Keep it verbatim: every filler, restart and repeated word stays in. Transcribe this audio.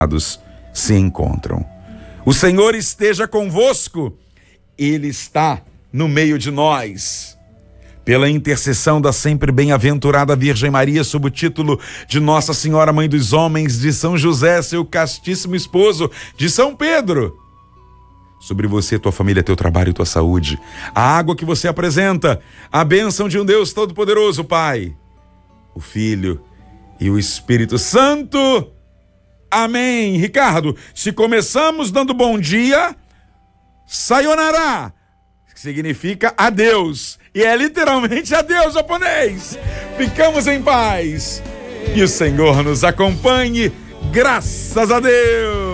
se encontram. O Senhor esteja convosco, Ele está no meio de nós. Pela intercessão da sempre bem-aventurada Virgem Maria, sob o título de Nossa Senhora Mãe dos Homens, de São José, seu castíssimo esposo, de São Pedro, sobre você, tua família, teu trabalho e tua saúde, a água que você apresenta, a bênção de um Deus Todo-Poderoso, Pai, o Filho e o Espírito Santo. Amém. Ricardo, se começamos dando bom dia, sayonara, significa adeus, e é literalmente adeus japonês. Ficamos em paz e o Senhor nos acompanhe, graças a Deus.